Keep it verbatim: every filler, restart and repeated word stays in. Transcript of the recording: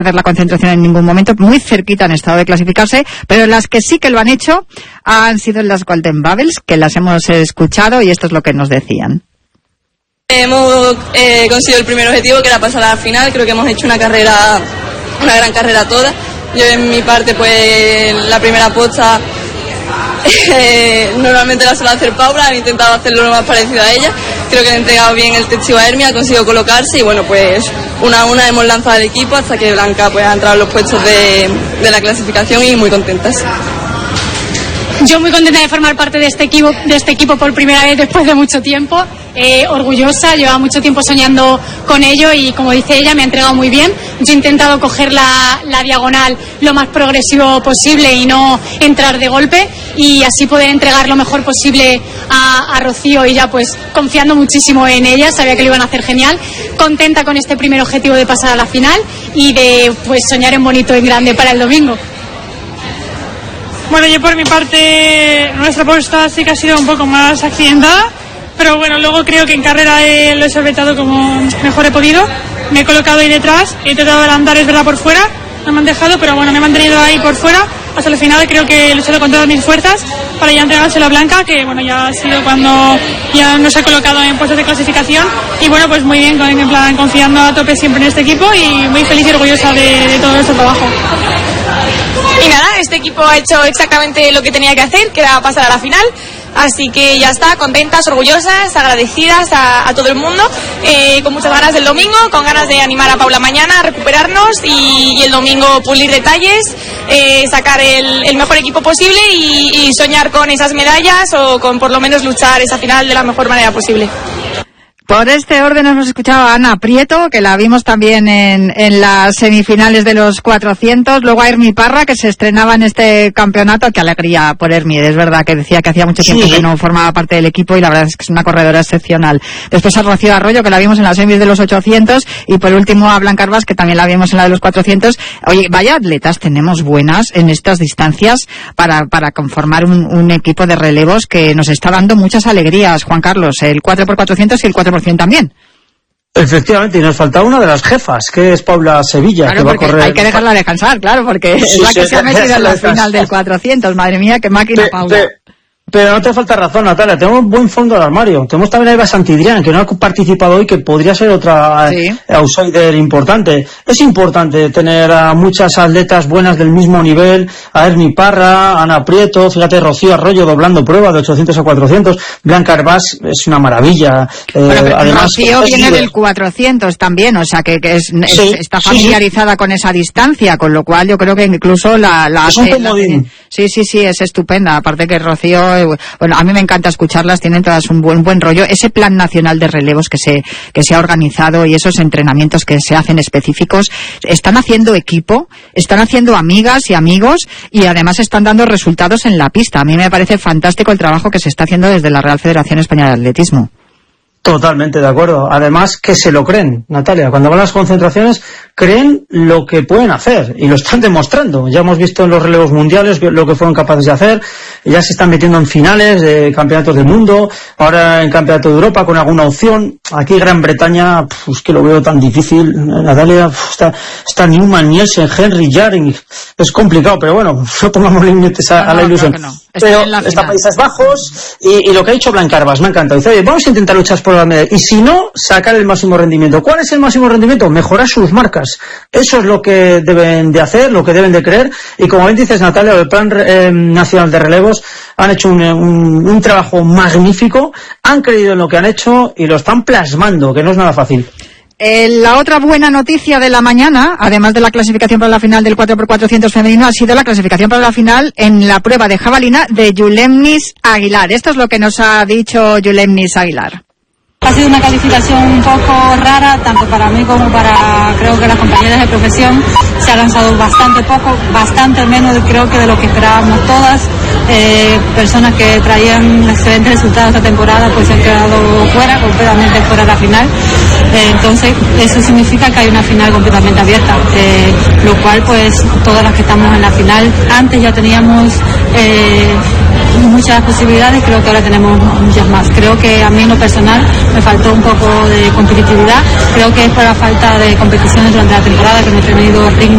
perder la concentración en ningún momento, muy cerquita han estado de clasificarse, pero las que sí que lo han hecho han sido las Golden Bubbles, que las hemos escuchado y esto es lo que nos decían. Hemos eh, conseguido el primer objetivo, que era pasar a la final. Creo que hemos hecho una carrera, una gran carrera toda. Yo en mi parte, pues la primera posta eh, normalmente la suele hacer Paula, he intentado hacerlo lo más parecido a ella. Creo que he entregado bien el testigo a Hermia, ha conseguido colocarse y bueno, pues una a una hemos lanzado al equipo hasta que Blanca pues ha entrado en los puestos de, de la clasificación y muy contentas. Yo muy contenta de formar parte de este equipo, de este equipo por primera vez después de mucho tiempo, eh, orgullosa, llevaba mucho tiempo soñando con ello y como dice ella me ha entregado muy bien. Yo he intentado coger la, la diagonal lo más progresivo posible y no entrar de golpe y así poder entregar lo mejor posible a, a Rocío y ya pues confiando muchísimo en ella, sabía que lo iban a hacer genial, contenta con este primer objetivo de pasar a la final y de pues soñar en bonito y en grande para el domingo. Bueno, yo por mi parte, nuestra posta sí que ha sido un poco más accidentada, pero bueno, luego creo que en carrera eh, lo he solventado como mejor he podido. Me he colocado ahí detrás, he tratado de adelantar, es verdad, por fuera, no me han dejado, pero bueno, me he mantenido ahí por fuera hasta el final. Creo que he luchado con todas mis fuerzas para ya entregárselo a Blanca, que bueno, ya ha sido cuando ya nos ha colocado en puestos de clasificación y bueno, pues muy bien, en plan, confiando a tope siempre en este equipo y muy feliz y orgullosa de, de todo nuestro trabajo. Y nada, este equipo ha hecho exactamente lo que tenía que hacer, que era pasar a la final. Así que ya está, contentas, orgullosas, agradecidas a, a todo el mundo, eh, con muchas ganas del domingo, con ganas de animar a Paula mañana a recuperarnos y, y el domingo pulir detalles, eh, sacar el, el mejor equipo posible y, y soñar con esas medallas o con por lo menos luchar esa final de la mejor manera posible. Por este orden hemos escuchado a Ana Prieto, que la vimos también en, en las semifinales de los cuatrocientos, luego a Hermi Parra, que se estrenaba en este campeonato. Qué alegría por Hermi, es verdad que decía que hacía mucho tiempo sí. que no formaba parte del equipo y la verdad es que es una corredora excepcional. Después a Rocío Arroyo, que la vimos en las semis de los ochocientos, y por último a Blanca Arbas, que también la vimos en la de los cuatrocientos. Oye, vaya atletas tenemos buenas en estas distancias para, para conformar un, un equipo de relevos que nos está dando muchas alegrías, Juan Carlos, el cuatro por cuatrocientos y el cuatro por también. Efectivamente, y nos falta una de las jefas, que es Paula Sevilla, claro, que va a correr. Hay que dejarla descansar, claro, porque sí, es la que sí, se ha metido en la final del cuatrocientos. Madre mía, qué máquina, pe, Paula. Pe, pero no te falta razón, Natalia, tenemos buen fondo del armario. Tenemos también a Eva Santidrián, que no ha participado hoy, que podría ser otra sí. eh, outsider importante. Es importante tener a muchas atletas buenas del mismo nivel, a Hermi Parra, a Ana Prieto, fíjate, Rocío Arroyo doblando prueba de ochocientos a cuatrocientos, Blanca Arbas es una maravilla. Eh, bueno, además, Rocío viene líder. del cuatrocientos también, o sea que, que es, es, sí, está familiarizada sí, sí. con esa distancia, con lo cual yo creo que incluso la... la es un comodín. Sí, sí, sí, es estupenda, aparte que Rocío... Bueno, a mí me encanta escucharlas, tienen todas un buen buen rollo. Ese plan nacional de relevos que se que se ha organizado y esos entrenamientos que se hacen específicos, están haciendo equipo, están haciendo amigas y amigos y además están dando resultados en la pista. A mí me parece fantástico el trabajo que se está haciendo desde la Real Federación Española de Atletismo. Totalmente de acuerdo. Además que se lo creen, Natalia. Cuando van a las concentraciones creen lo que pueden hacer y lo están demostrando. Ya hemos visto en los relevos mundiales lo que fueron capaces de hacer. Ya se están metiendo en finales de campeonatos del mundo, ahora en campeonato de Europa con alguna opción. Aquí Gran Bretaña, pues es que lo veo tan difícil, Natalia. Está, está Newman, Nielsen, Henry, Jaring. Es complicado, pero bueno, no pongamos límites a, no, a la ilusión. No, no. Pero está Países Bajos y, y lo que ha dicho Blanca Arbas me ha encantado. Dice, oye, vamos a intentar luchar por la medalla y si no, sacar el máximo rendimiento. ¿Cuál es el máximo rendimiento? Mejorar sus marcas. Eso es lo que deben de hacer, lo que deben de creer. Y como bien dices, Natalia, el Plan eh, Nacional de Relevos han hecho un, un, un trabajo magnífico, han creído en lo que han hecho y lo están plasmando, que no es nada fácil. Eh, la otra buena noticia de la mañana, además de la clasificación para la final del cuatro por cuatrocientos femenino, ha sido la clasificación para la final en la prueba de jabalina de Yulemnis Aguilar. Esto es lo que nos ha dicho Yulemnis Aguilar. Ha sido una calificación un poco rara, tanto para mí como para, creo que las compañeras de profesión. Se ha lanzado bastante poco, bastante menos creo que de lo que esperábamos todas. Eh, personas que traían excelentes resultados esta temporada pues se han quedado fuera, completamente fuera de la final. Eh, entonces eso significa que hay una final completamente abierta, eh, lo cual pues todas las que estamos en la final, antes ya teníamos eh, muchas posibilidades, creo que ahora tenemos muchas más. Creo que a mí en lo personal me faltó un poco de competitividad, creo que es por la falta de competiciones durante la temporada, que no he tenido ritmo